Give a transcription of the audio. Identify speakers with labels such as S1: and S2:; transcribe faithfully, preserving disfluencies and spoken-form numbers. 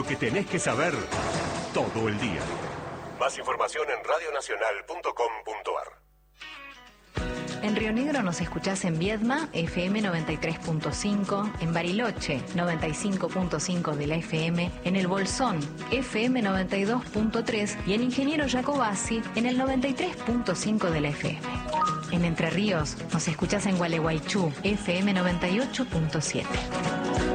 S1: que tenés que saber todo el día. Más información en radio nacional punto com punto ar.
S2: En Río Negro nos escuchás en Viedma, F M noventa y tres punto cinco, en Bariloche, noventa y cinco punto cinco de la F M, en El Bolsón, F M noventa y dos punto tres y en Ingeniero Jacobasi, en el noventa y tres punto cinco de la F M. En Entre Ríos nos escuchás en Gualeguaychú, F M noventa y ocho punto siete.